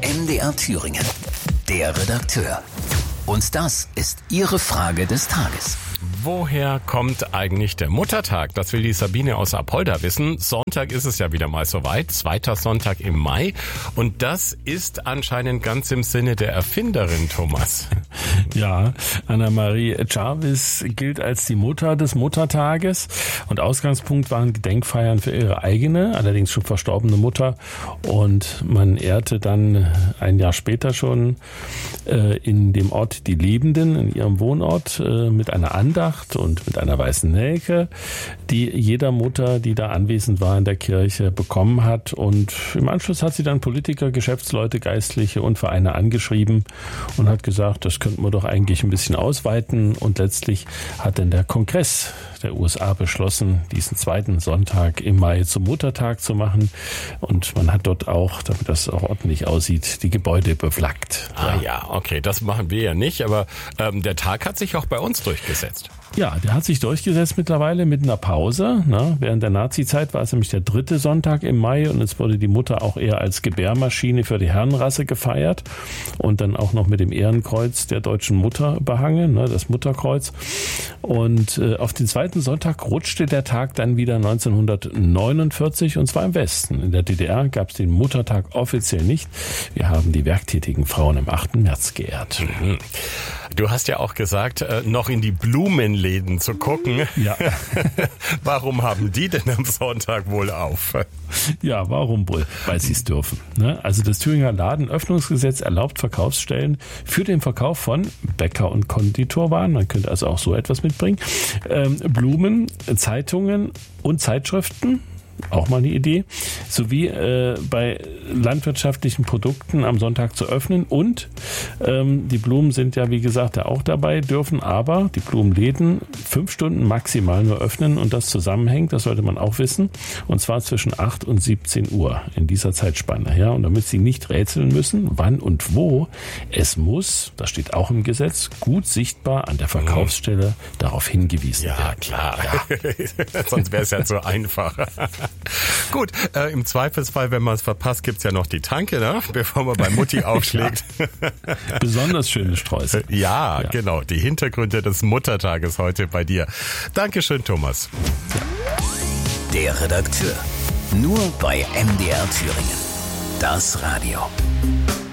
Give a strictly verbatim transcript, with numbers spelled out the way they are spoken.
M D R Thüringen. Der Redakteur. Und das ist Ihre Frage des Tages. Woher kommt eigentlich der Muttertag? Das will die Sabine aus Apolda wissen. Sonntag ist es ja wieder mal soweit, zweiter Sonntag im Mai. Und das ist anscheinend ganz im Sinne der Erfinderin, Thomas. Ja, Anna-Marie Jarvis gilt als die Mutter des Muttertages. Und Ausgangspunkt waren Gedenkfeiern für ihre eigene, allerdings schon verstorbene Mutter. Und man ehrte dann ein Jahr später schon äh, in dem Ort die Lebenden, in ihrem Wohnort, äh, mit einer Andacht und mit einer weißen Nelke, die jeder Mutter, die da anwesend war in der Kirche, bekommen hat. Und im Anschluss hat sie dann Politiker, Geschäftsleute, Geistliche und Vereine angeschrieben und hat gesagt, das könnten wir doch eigentlich ein bisschen ausweiten. Und letztlich hat dann der Kongress der U S A beschlossen, diesen zweiten Sonntag im Mai zum Muttertag zu machen. Und man hat dort auch, damit das auch ordentlich aussieht, die Gebäude beflaggt. Ah ja, ja, okay, das machen wir ja nicht, aber ähm, der Tag hat sich auch bei uns durchgesetzt. Ja, der hat sich durchgesetzt mittlerweile mit einer Pause. Ne? Während der Nazi-Zeit war es nämlich der dritte Sonntag im Mai und es wurde die Mutter auch eher als Gebärmaschine für die Herrenrasse gefeiert und dann auch noch mit dem Ehrenkreuz der deutschen Mutter behangen, ne? Das Mutterkreuz. Und äh, auf den zweiten Sonntag rutschte der Tag dann wieder neunzehnhundertneunundvierzig und zwar im Westen. In der D D R gab es den Muttertag offiziell nicht. Wir haben die werktätigen Frauen am achten März geehrt. Mhm. Du hast ja auch gesagt, äh, noch in die Blumenläden zu gucken. Ja. Warum haben die denn am Sonntag wohl auf? Ja, warum wohl? Weil sie es dürfen. Ne? Also das Thüringer Ladenöffnungsgesetz erlaubt Verkaufsstellen für den Verkauf von Bäcker- und Konditorwaren, man könnte also auch so etwas mitbringen, ähm, Blumen, Zeitungen und Zeitschriften, auch mal eine Idee, sowie äh, bei landwirtschaftlichen Produkten am Sonntag zu öffnen und ähm, die Blumen sind ja wie gesagt ja auch dabei, dürfen aber die Blumenläden fünf Stunden maximal nur öffnen und das zusammenhängt, das sollte man auch wissen, und zwar zwischen acht und siebzehn Uhr in dieser Zeitspanne. Ja? Und damit Sie nicht rätseln müssen, wann und wo, es muss, das steht auch im Gesetz, gut sichtbar an der Verkaufsstelle mhm. darauf hingewiesen ja, werden. Klar. Ja, sonst wäre es ja zu einfach. Gut, äh, im Zweifelsfall, wenn man es verpasst, gibt's ja noch die Tanke, ne? Bevor man bei Mutti aufschlägt. Besonders schöne Sträuße. Ja, ja, genau. Die Hintergründe des Muttertages heute bei dir. Dankeschön, Thomas. Der Redakteur. Nur bei M D R Thüringen. Das Radio.